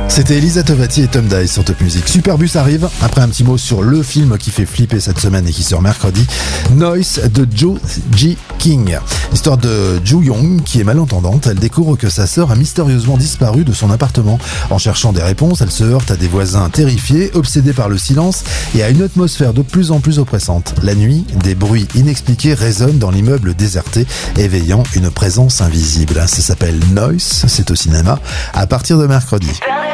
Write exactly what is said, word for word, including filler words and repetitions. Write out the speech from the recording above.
C'était Elisa Tovati et Tom Dice sur Top Music. Superbus arrive. Après un petit mot sur le film qui fait flipper cette semaine et qui sort mercredi, Noise de Jo Ji King. Histoire de Ju Young qui est malentendante. Elle découvre que sa sœur a mystérieusement disparu de son appartement. En cherchant des réponses, elle se heurte à des voisins terrifiés, obsédés par le silence et à une atmosphère de plus en plus oppressante. La nuit, des bruits inexpliqués résonnent dans l'immeuble déserté, éveillant une présence invisible. Ça s'appelle Noise, c'est au cinéma à partir de mercredi.